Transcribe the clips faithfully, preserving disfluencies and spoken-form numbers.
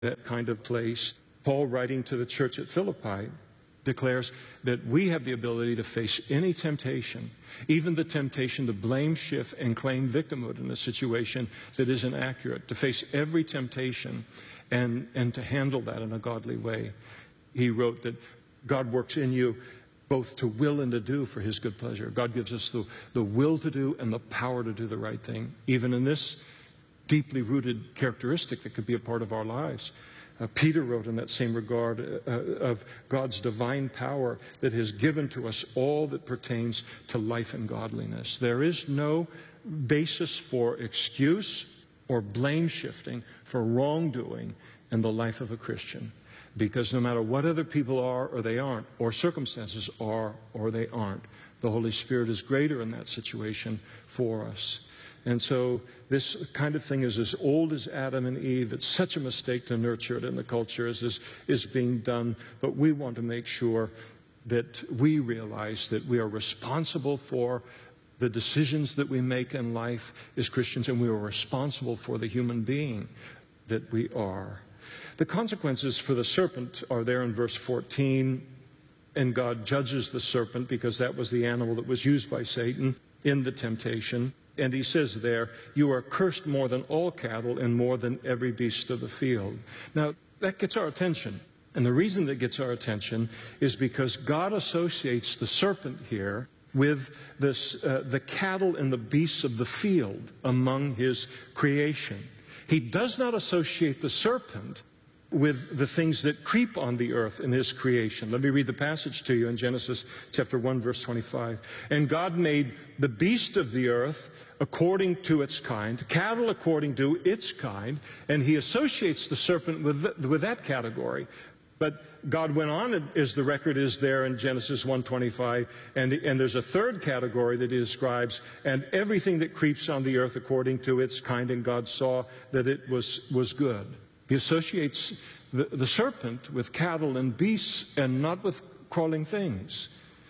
that kind of place. Paul, writing to the church at Philippi, declares that we have the ability to face any temptation, even the temptation to blame, shift, and claim victimhood in a situation that isn't accurate, to face every temptation and, and to handle that in a godly way. He wrote that God works in you both to will and to do for his good pleasure. God gives us the, the will to do and the power to do the right thing, even in this deeply rooted characteristic that could be a part of our lives. Uh, Peter wrote in that same regard uh, of God's divine power that has given to us all that pertains to life and godliness. There is no basis for excuse or blame shifting for wrongdoing in the life of a Christian. Because no matter what other people are or they aren't, or circumstances are or they aren't, the Holy Spirit is greater in that situation for us. And so this kind of thing is as old as Adam and Eve. It's such a mistake to nurture it in the culture as is, is being done. But we want to make sure that we realize that we are responsible for the decisions that we make in life as Christians, and we are responsible for the human being that we are. The consequences for the serpent are there in verse fourteen, and God judges the serpent because that was the animal that was used by Satan in the temptation. And he says there, you are cursed more than all cattle and more than every beast of the field. Now, that gets our attention. And the reason that gets our attention is because God associates the serpent here with this, uh, the cattle and the beasts of the field among his creation. He does not associate the serpent with the things that creep on the earth in his creation. Let me read the passage to you in Genesis chapter one, verse twenty-five. And God made the beast of the earth according to its kind, cattle according to its kind, and he associates the serpent with, the, with that category. But God went on, as the record is there in Genesis one twenty-five, and, and there's a third category that he describes, and everything that creeps on the earth according to its kind, and God saw that it was, was good. He associates the, the serpent with cattle and beasts and not with crawling things.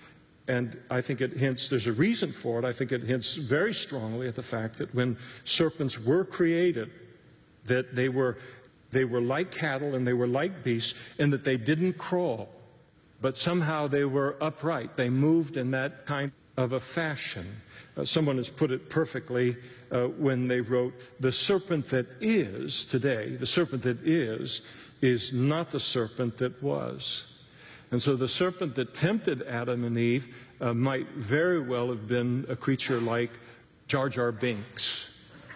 And I think it hints, there's a reason for it, I think it hints very strongly at the fact that when serpents were created, that they were, they were like cattle and they were like beasts, and that they didn't crawl, but somehow they were upright. They moved in that kind of a fashion. Uh, someone has put it perfectly uh, when they wrote, the serpent that is today, the serpent that is, is not the serpent that was. And so the serpent that tempted Adam and Eve uh, might very well have been a creature like Jar Jar Binks,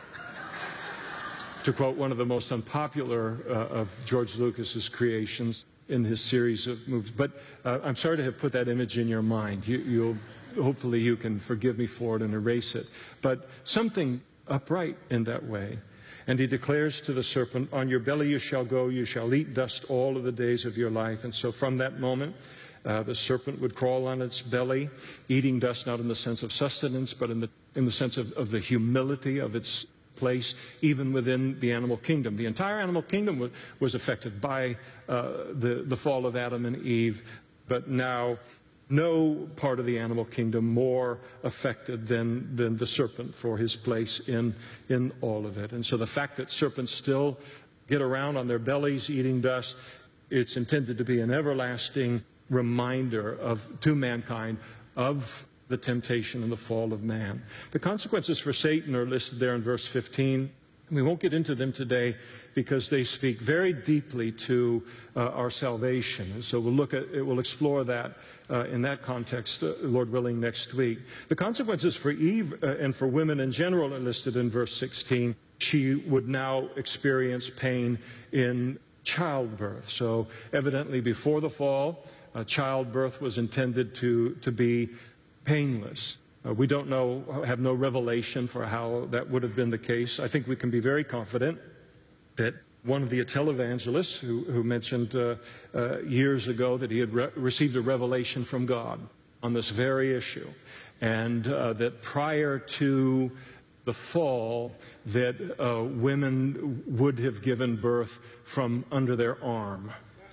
to quote one of the most unpopular uh, of George Lucas's creations in his series of movies. But uh, I'm sorry to have put that image in your mind. You, you'll Hopefully you can forgive me for it and erase it. But something upright in that way. And he declares to the serpent, on your belly you shall go, you shall eat dust all of the days of your life. And so from that moment, uh, the serpent would crawl on its belly, eating dust not in the sense of sustenance, but in the, in the sense of, of the humility of its place, even within the animal kingdom. The entire animal kingdom was, was affected by uh, the, the fall of Adam and Eve, but now no part of the animal kingdom more affected than, than the serpent for his place in, in all of it. And so the fact that serpents still get around on their bellies eating dust, it's intended to be an everlasting reminder of, to mankind of the temptation and the fall of man. The consequences for Satan are listed there in verse fifteen. We won't get into them today because they speak very deeply to uh, our salvation. And so we'll look at it, we'll explore that uh, in that context, uh, Lord willing, next week. The consequences for Eve uh, and for women in general are listed in verse sixteen. She would now experience pain in childbirth. So evidently before the fall, uh, childbirth was intended to, to be painless. Uh, we don't know, have no revelation for how that would have been the case. I think we can be very confident that one of the televangelists who, who mentioned uh, uh, years ago that he had re received a revelation from God on this very issue, and uh, that prior to the fall, that uh, women would have given birth from under their arm.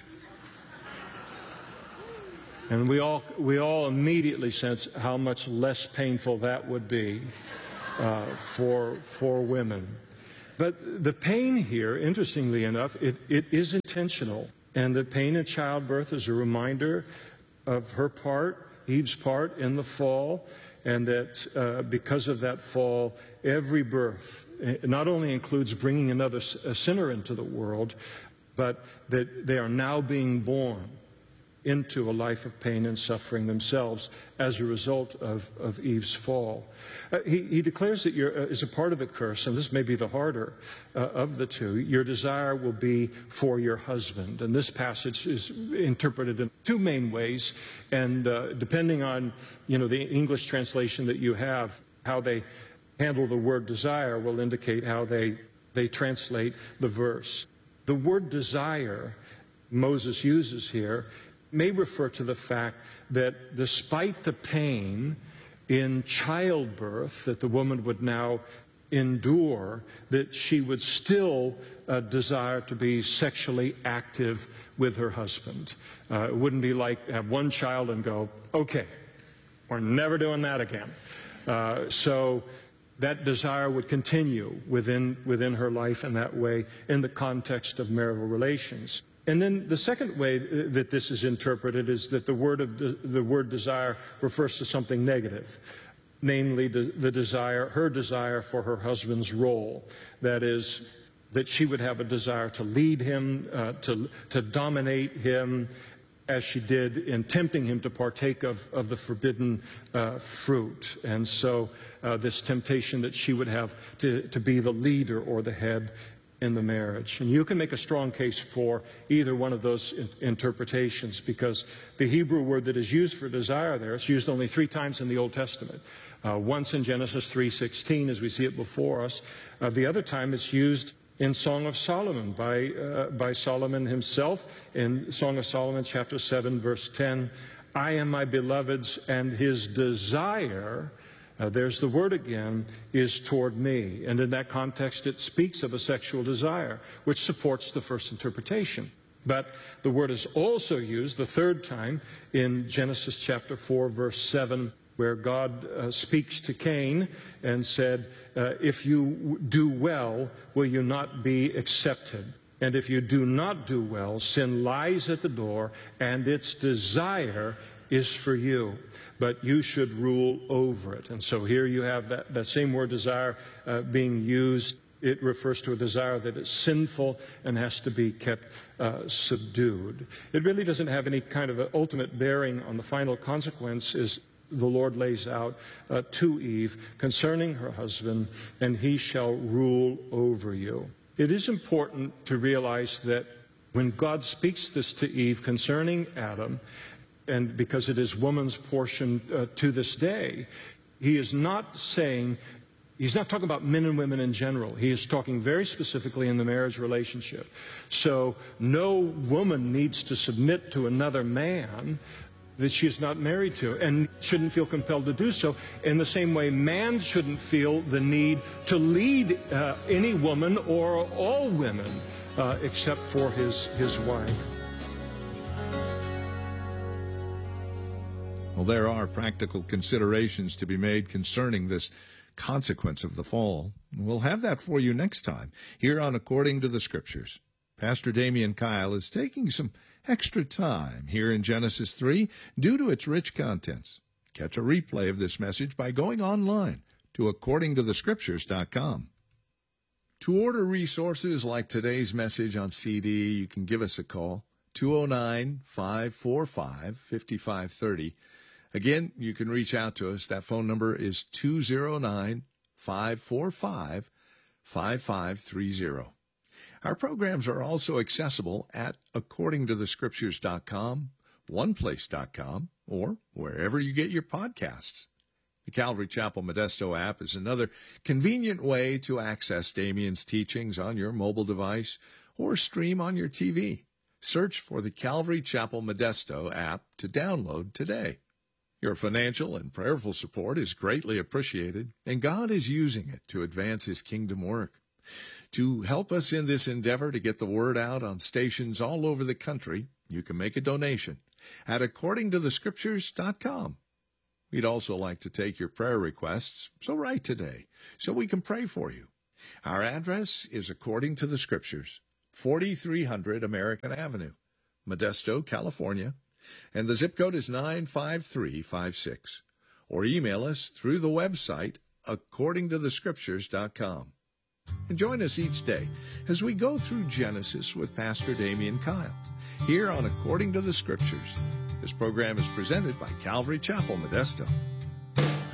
And we all, we all immediately sense how much less painful that would be uh, for, for women. But the pain here, interestingly enough, it, it is intentional. And the pain in childbirth is a reminder of her part, Eve's part in the fall, and that uh, because of that fall, every birth not only includes bringing another a sinner into the world, but that they are now being born into a life of pain and suffering themselves as a result of, of Eve's fall. Uh, he, he declares that you're, uh, as a part of the curse, and this may be the harder uh, of the two, your desire will be for your husband. And this passage is interpreted in two main ways, and uh, depending on, you know, the English translation that you have, how they handle the word desire will indicate how they, they translate the verse. The word desire Moses uses here may refer to the fact that despite the pain in childbirth that the woman would now endure, that she would still uh, desire to be sexually active with her husband. Uh, it wouldn't be like have one child and go, okay, we're never doing that again. Uh, so that desire would continue within, within her life in that way in the context of marital relations. And then the second way that this is interpreted is that the word of de the word desire refers to something negative, namely the, the desire, her desire for her husband's role. That is, that she would have a desire to lead him, uh, to to dominate him, as she did in tempting him to partake of, of the forbidden uh, fruit. And so uh, this temptation that she would have to, to be the leader or the head in the marriage. And you can make a strong case for either one of those in interpretations, because the Hebrew word that is used for desire there, it's used only three times in the Old Testament. Uh, once in Genesis three sixteen, as we see it before us. Uh, the other time it's used in Song of Solomon by, uh, by Solomon himself in Song of Solomon chapter seven verse ten. I am my beloved's, and his desire, Uh, there's the word again, is toward me. And in that context, it speaks of a sexual desire, which supports the first interpretation. But the word is also used the third time in Genesis chapter four, verse seven, where God uh, speaks to Cain and said, uh, if you do well, will you not be accepted? And if you do not do well, sin lies at the door, and its desire is for you, but you should rule over it. And so here you have that, that same word desire uh, being used. It refers to a desire that is sinful and has to be kept uh, subdued. It really doesn't have any kind of an ultimate bearing on the final consequence as the Lord lays out uh, to Eve concerning her husband, and he shall rule over you. It is important to realize that when God speaks this to Eve concerning Adam, and because it is woman's portion uh, to this day, he is not saying, he's not talking about men and women in general. He is talking very specifically in the marriage relationship. So no woman needs to submit to another man that she is not married to, and shouldn't feel compelled to do so. In the same way, man shouldn't feel the need to lead uh, any woman or all women uh, except for his, his wife. Well, there are practical considerations to be made concerning this consequence of the fall. We'll have that for you next time here on According to the Scriptures. Pastor Damian Kyle is taking some extra time here in Genesis three due to its rich contents. Catch a replay of this message by going online to according to the scriptures dot com. To order resources like today's message on C D, you can give us a call, two oh nine, five four five, five five three oh. Again, you can reach out to us. That phone number is two oh nine, five four five, five five three oh. Our programs are also accessible at according to the scriptures dot com, one place dot com, or wherever you get your podcasts. The Calvary Chapel Modesto app is another convenient way to access Damian's teachings on your mobile device or stream on your T V. Search for the Calvary Chapel Modesto app to download today. Your financial and prayerful support is greatly appreciated, and God is using it to advance his kingdom work. To help us in this endeavor to get the word out on stations all over the country, you can make a donation at according to the scriptures dot com. We'd also like to take your prayer requests, so write today so we can pray for you. Our address is According to the Scriptures, forty-three hundred American Avenue, Modesto, California, and the zip code is nine five three five six. Or email us through the website according to the scriptures dot com. And join us each day as we go through Genesis with Pastor Damian Kyle, here on According to the Scriptures. This program is presented by Calvary Chapel, Modesto.